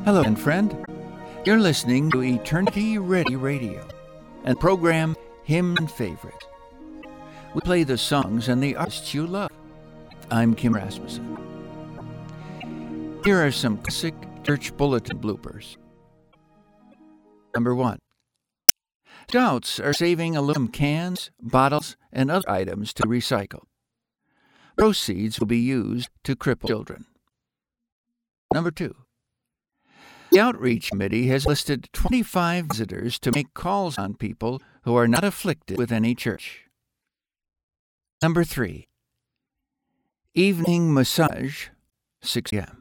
Hello, and friend. You're listening to Eternity Ready Radio and program Hymn and Favorite. We play the songs and the artists you love. I'm Kim Rasmussen. Here are some classic church bulletin bloopers. Number 1. Scouts are saving aluminum cans, bottles, and other items to recycle. Proceeds will be used to cripple children. Number 2. The Outreach Committee has listed 25 visitors to make calls on people who are not afflicted with any church. Number 3. Evening massage, 6 p.m.